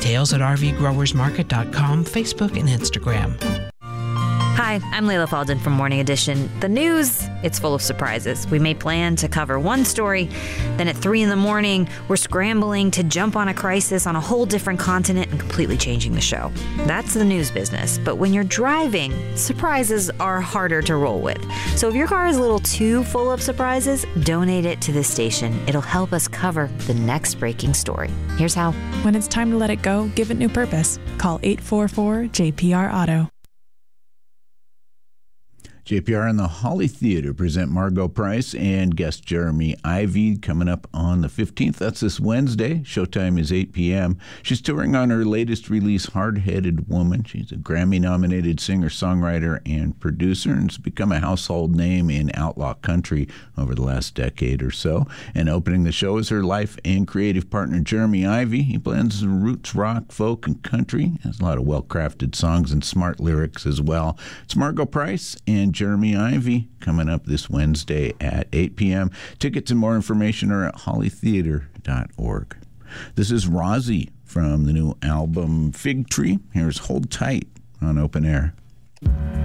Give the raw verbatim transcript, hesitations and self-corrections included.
Details at r v growers market dot com, Facebook, and Instagram. Hi, I'm Layla Falden from Morning Edition. The news, it's full of surprises. We may plan to cover one story, then at three in the morning, we're scrambling to jump on a crisis on a whole different continent and completely changing the show. That's the news business. But when you're driving, surprises are harder to roll with. So if your car is a little too full of surprises, donate it to this station. It'll help us cover the next breaking story. Here's how. When it's time to let it go, give it new purpose. Call eight four four J P R Auto. J P R and the Holly Theater present Margot Price and guest Jeremy Ivy coming up on the fifteenth. That's this Wednesday. Showtime is eight p.m. She's touring on her latest release, Hard-Headed Woman. She's a Grammy-nominated singer-songwriter and producer and has become a household name in outlaw country over the last decade or so. And opening the show is her life and creative partner, Jeremy Ivy. He blends roots rock, folk, and country. Has a lot of well-crafted songs and smart lyrics as well. It's Margot Price and Jeremy Ivy coming up this Wednesday at eight p.m. Tickets and more information are at holly theater dot org. This is Rozzy from the new album Fig Tree. Here's Hold Tight on Open Air.